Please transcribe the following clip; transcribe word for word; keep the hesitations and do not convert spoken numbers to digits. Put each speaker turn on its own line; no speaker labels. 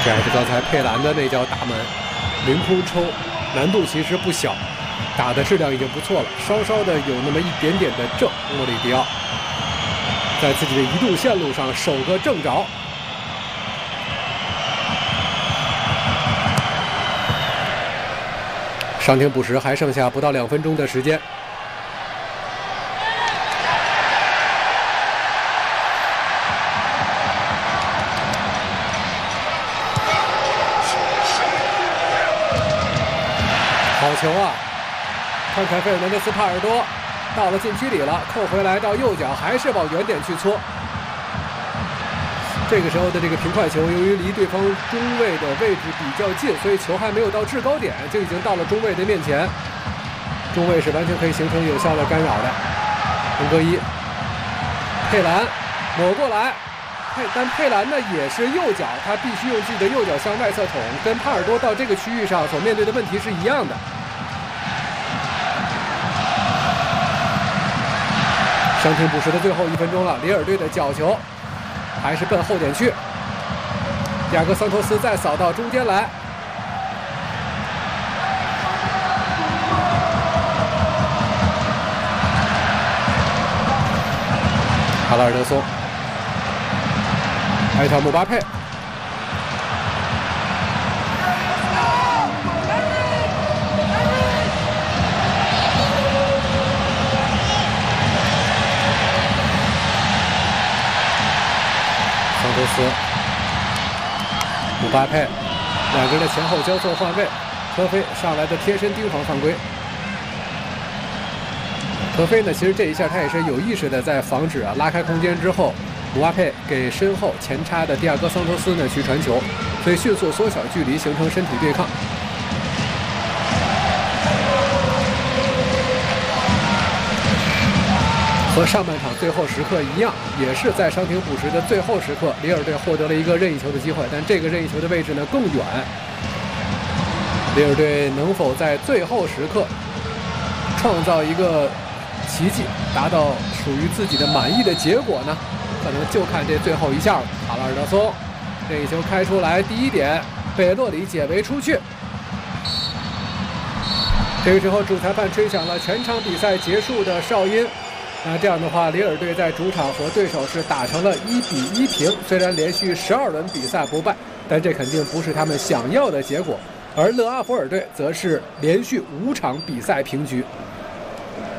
这还是刚才佩兰的那脚打门，凌空抽，难度其实不小，打的质量已经不错了，稍稍的有那么一点点的正。莫里迪奥在自己的移动线路上守个正着。伤停补时，还剩下不到两分钟的时间。好球啊！看看费尔南德斯·帕尔多到了禁区里了，扣回来到右脚，还是往远点去搓。这个时候的这个平快球，由于离对方中卫的位置比较近，所以球还没有到制高点，就已经到了中卫的面前。中卫是完全可以形成有效的干扰的。恩格伊，佩兰抹过来，佩但佩兰呢也是右脚，他必须用自己的右脚向外侧捅，跟帕尔多到这个区域上所面对的问题是一样的。伤停补时的最后一分钟了，里尔队的角球还是奔后点去。亚戈桑托斯再扫到中间来，卡拉尔德松，埃塔姆巴佩，桑托斯，姆巴佩，两个人的前后交错换位，科菲上来的贴身盯防犯规。科菲呢，其实这一下他也是有意识的在防止啊拉开空间之后，姆巴佩给身后前插的蒂亚戈桑托斯呢去传球，所以迅速缩小距离，形成身体对抗。和上半场最后时刻一样，也是在伤停补时的最后时刻，里尔队获得了一个任意球的机会，但这个任意球的位置呢更远。里尔队能否在最后时刻创造一个奇迹，达到属于自己的满意的结果呢？可能就看这最后一下了。卡拉尔德松任意球开出来，第一点被洛里解围出去。这个时候，主裁判吹响了全场比赛结束的哨音。那这样的话，里尔队在主场和对手是打成了一比一平。虽然连续十二轮比赛不败，但这肯定不是他们想要的结果。而勒阿弗尔队则是连续五场比赛平局。